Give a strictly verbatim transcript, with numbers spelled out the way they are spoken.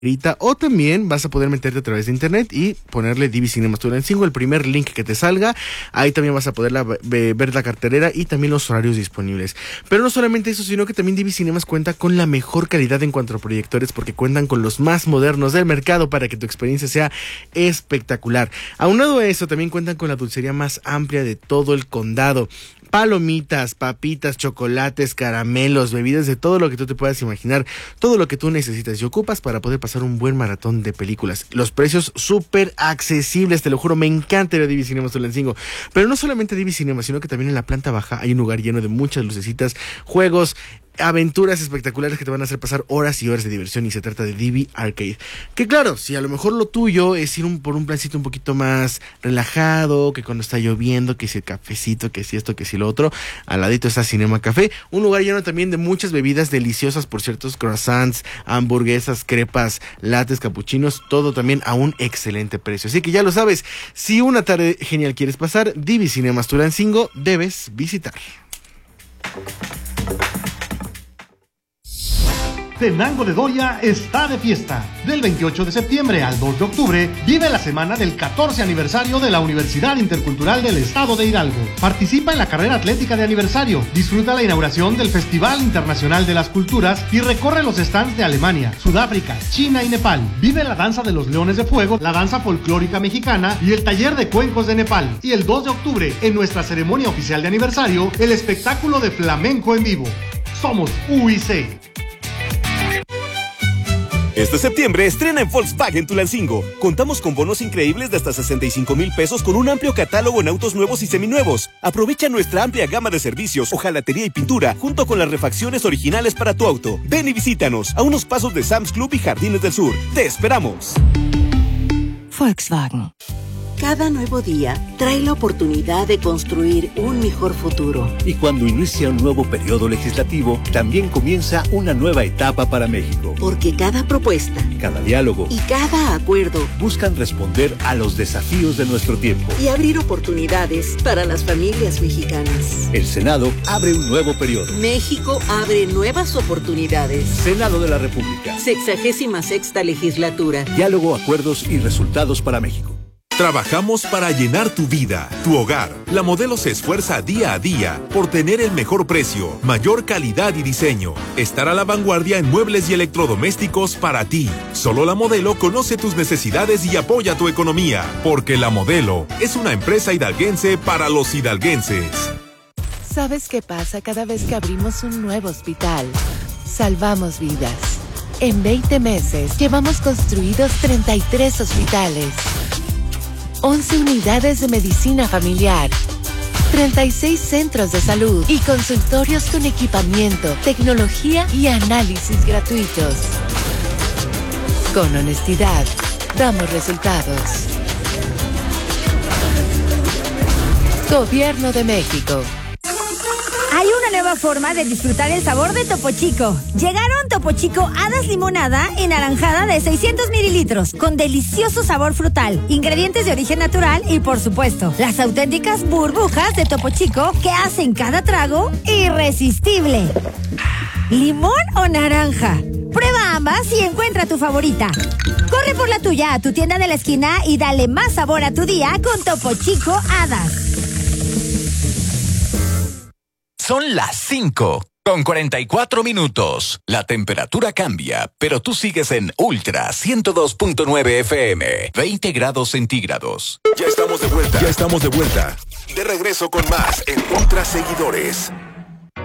o también vas a poder meterte a través de internet y ponerle D V Cinemas Tulancingo, el primer link que te salga. Ahí también vas a poder la, ver la cartelera y también los horarios disponibles. Pero no solamente eso, sino que también D V Cinemas cuenta con la mejor calidad en cuanto a proyectores, porque cuentan con los más modernos del mercado para que tu experiencia sea espectacular. Aunado a eso, también cuentan con la dulcería más amplia de todo el condado. Palomitas, papitas, chocolates, caramelos, bebidas, de todo lo que tú te puedas imaginar, todo lo que tú necesitas y ocupas para poder pasar un buen maratón de películas. Los precios súper accesibles, te lo juro, me encanta ir a D V Cinemas Tulancingo. Pero no solamente D V Cinemas, sino que también en la planta baja hay un lugar lleno de muchas lucecitas, juegos, aventuras espectaculares que te van a hacer pasar horas y horas de diversión, y se trata de D V Arcade. Que claro, si a lo mejor lo tuyo es ir un, por un plancito un poquito más relajado, que cuando está lloviendo, que si el cafecito, que si esto, que si lo otro, al ladito está Cinema Café, un lugar lleno también de muchas bebidas deliciosas, por ciertos croissants, hamburguesas, crepas, lates, capuchinos, todo también a un excelente precio. Así que ya lo sabes, si una tarde genial quieres pasar, D V Cinemas Tulancingo debes visitar. Tenango de Doria está de fiesta. Del veintiocho de septiembre al dos de octubre, vive la semana del catorce aniversario de la Universidad Intercultural del Estado de Hidalgo. Participa en la carrera atlética de aniversario, disfruta la inauguración del Festival Internacional de las Culturas y recorre los stands de Alemania, Sudáfrica, China y Nepal. Vive la danza de los leones de fuego, la danza folclórica mexicana y el taller de cuencos de Nepal. Y el dos de octubre, en nuestra ceremonia oficial de aniversario, el espectáculo de flamenco en vivo. Somos U I C. Este septiembre estrena en Volkswagen Tulancingo. Contamos con bonos increíbles de hasta sesenta y cinco mil pesos con un amplio catálogo en autos nuevos y seminuevos. Aprovecha nuestra amplia gama de servicios, hojalatería y pintura, junto con las refacciones originales para tu auto. Ven y visítanos a unos pasos de Sam's Club y Jardines del Sur. ¡Te esperamos! Volkswagen. Cada nuevo día trae la oportunidad de construir un mejor futuro. Y cuando inicia un nuevo periodo legislativo, también comienza una nueva etapa para México. Porque cada propuesta, cada diálogo y cada acuerdo buscan responder a los desafíos de nuestro tiempo y abrir oportunidades para las familias mexicanas. El Senado abre un nuevo periodo. México abre nuevas oportunidades. Senado de la República. Sexagésima sexta legislatura. Diálogo, acuerdos y resultados para México. Trabajamos para llenar tu vida, tu hogar. La Modelo se esfuerza día a día por tener el mejor precio, mayor calidad y diseño. Estar a la vanguardia en muebles y electrodomésticos para ti. Solo La Modelo conoce tus necesidades y apoya tu economía. Porque La Modelo es una empresa hidalguense para los hidalguenses. ¿Sabes qué pasa cada vez que abrimos un nuevo hospital? Salvamos vidas. En veinte meses llevamos construidos treinta y tres hospitales, once unidades de medicina familiar, treinta y seis centros de salud y consultorios con equipamiento, tecnología y análisis gratuitos. Con honestidad, damos resultados. Gobierno de México. Hay una nueva forma de disfrutar el sabor de Topo Chico. Llegaron Topo Chico Hadas Limonada y Naranjada de seiscientos mililitros, con delicioso sabor frutal, ingredientes de origen natural y, por supuesto, las auténticas burbujas de Topo Chico que hacen cada trago irresistible. ¿Limón o naranja? Prueba ambas y encuentra tu favorita. Corre por la tuya a tu tienda de la esquina y dale más sabor a tu día con Topo Chico Hadas. Son las cinco con cuarenta y cuatro minutos. La temperatura cambia, pero tú sigues en Ultra ciento dos punto nueve F M, veinte grados centígrados. Ya estamos de vuelta. Ya estamos de vuelta. De regreso con más en Ultra Seguidores.